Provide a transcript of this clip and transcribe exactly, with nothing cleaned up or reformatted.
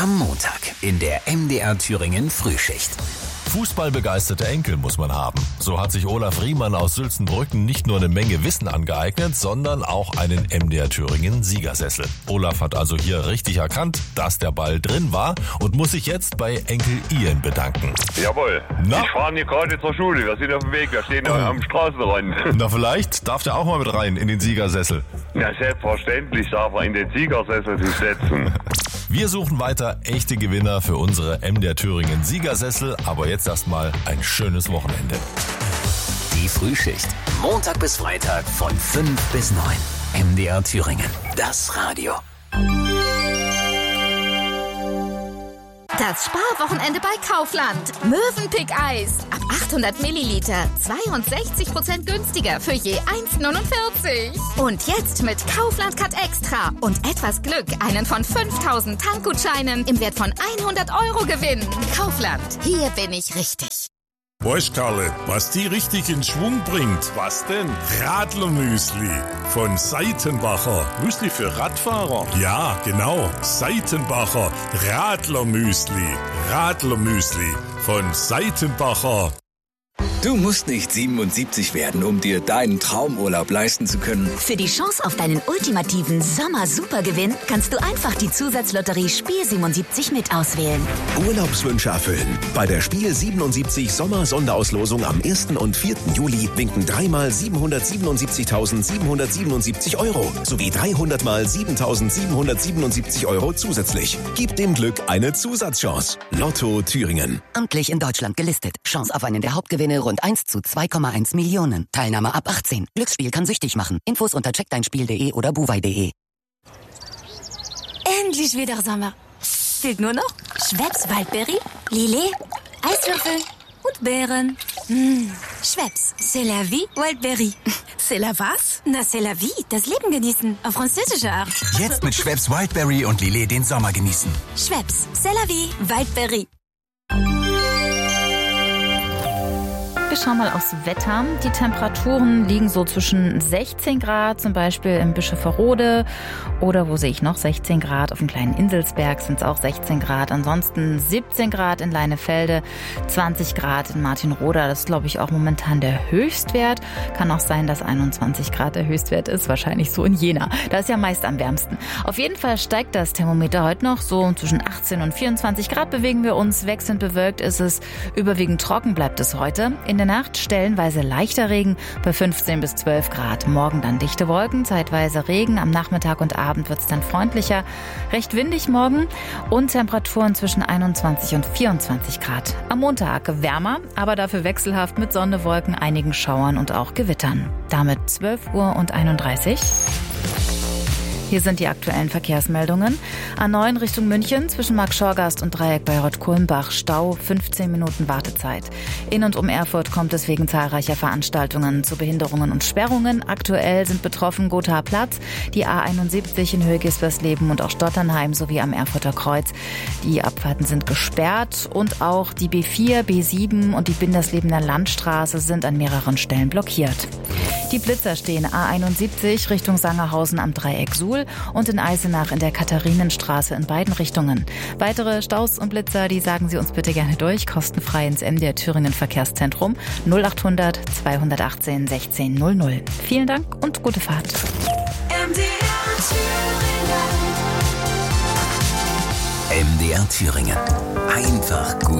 Am Montag in der M D R Thüringen Frühschicht. Fußballbegeisterte Enkel muss man haben. So hat sich Olaf Riemann aus Sülzenbrücken nicht nur eine Menge Wissen angeeignet, sondern auch einen M D R Thüringen Siegersessel. Olaf hat also hier richtig erkannt, dass der Ball drin war und muss sich jetzt bei Enkel Ian bedanken. Jawohl. Na? Ich fahre hier gerade zur Schule. Wir sind auf dem Weg. Wir stehen oh. am Straßenrand. Na, vielleicht darf der auch mal mit rein in den Siegersessel. Na, selbstverständlich darf er in den Siegersessel sich setzen. Wir suchen weiter echte Gewinner für unsere M D R Thüringen Siegersessel, aber jetzt erstmal ein schönes Wochenende. Die Frühschicht, Montag bis Freitag von fünf bis neun. M D R Thüringen, das Radio. Das Sparwochenende bei Kaufland. Mövenpick-Eis. Ab achthundert Milliliter. zweiundsechzig Prozent günstiger für je eins neunundvierzig. Und jetzt mit Kaufland Cut Extra. Und etwas Glück einen von fünftausend Tankgutscheinen im Wert von hundert Euro gewinnen. Kaufland. Hier bin ich richtig. Weißt Karle, was die richtig in Schwung bringt? Was denn? Radlermüsli von Seitenbacher. Müsli für Radfahrer? Ja, genau. Seitenbacher Radlermüsli. Radlermüsli von Seitenbacher. Du musst nicht siebenundsiebzig werden, um dir deinen Traumurlaub leisten zu können. Für die Chance auf deinen ultimativen Sommer-Supergewinn kannst du einfach die Zusatzlotterie Spiel siebenundsiebzig mit auswählen. Urlaubswünsche erfüllen. Bei der Spiel siebenundsiebzig Sommer-Sonderauslosung am ersten und vierten Juli winken dreimal siebenhundertsiebenundsiebzigtausendsiebenhundertsiebenundsiebzig Euro sowie dreihundert mal siebentausendsiebenhundertsiebenundsiebzig Euro zusätzlich. Gib dem Glück eine Zusatzchance. Lotto Thüringen. Amtlich in Deutschland gelistet. Chance auf einen der Hauptgewinne rund eins zu zwei Komma eins Millionen. Teilnahme ab achtzehn. Glücksspiel kann süchtig machen. Infos unter check dein spiel punkt de oder buwei punkt de. Endlich wieder Sommer. Fehlt nur noch Schweppes Waldbeere, Lillet, Eiswürfel und Beeren. Mmh. Schweppes, c'est la vie, Waldbeere. C'est la was? Na, c'est la vie, das Leben genießen. Auf französische Art. Jetzt mit Schweppes Wildberry und Lillet den Sommer genießen. Schweppes, c'est la vie, Waldbeere. Wir schauen mal aufs Wetter. Die Temperaturen liegen so zwischen sechzehn Grad, zum Beispiel im Bischofferode. Oder wo sehe ich noch? sechzehn Grad. Auf dem kleinen Inselsberg sind es auch sechzehn Grad. Ansonsten siebzehn Grad in Leinefelde, zwanzig Grad in Martinroda. Das ist, glaube ich, auch momentan der Höchstwert. Kann auch sein, dass einundzwanzig Grad der Höchstwert ist. Wahrscheinlich so in Jena. Da ist ja meist am wärmsten. Auf jeden Fall steigt das Thermometer heute noch. So zwischen achtzehn und vierundzwanzig Grad bewegen wir uns. Wechselnd bewölkt ist es. Überwiegend trocken bleibt es heute. In der Nacht stellenweise leichter Regen bei fünfzehn bis zwölf Grad. Morgen dann dichte Wolken, zeitweise Regen. Am Nachmittag und Abend wird es dann freundlicher. Recht windig morgen und Temperaturen zwischen einundzwanzig und vierundzwanzig Grad. Am Montag wärmer, aber dafür wechselhaft mit Sonne, Wolken, einigen Schauern und auch Gewittern. Damit zwölf Uhr und einunddreißig. Hier sind die aktuellen Verkehrsmeldungen. A neun Richtung München zwischen Marktschorgast und Dreieck bei Rott-Kulmbach. Stau, fünfzehn Minuten Wartezeit. In und um Erfurt kommt es wegen zahlreicher Veranstaltungen zu Behinderungen und Sperrungen. Aktuell sind betroffen Gothaer Platz, die A einundsiebzig in Höhe Gisbersleben und auch Stotternheim sowie am Erfurter Kreuz. Die Abfahrten sind gesperrt und auch die B vier, B sieben und die Binderslebener Landstraße sind an mehreren Stellen blockiert. Die Blitzer stehen A einundsiebzig Richtung Sangerhausen am Dreieck Suhl und in Eisenach in der Katharinenstraße in beiden Richtungen. Weitere Staus und Blitzer, die sagen Sie uns bitte gerne durch, kostenfrei ins M D R Thüringen Verkehrszentrum null achthundert zweihundertachtzehn sechzehn null null. Vielen Dank und gute Fahrt. M D R Thüringen. M D R Thüringen. Einfach gut.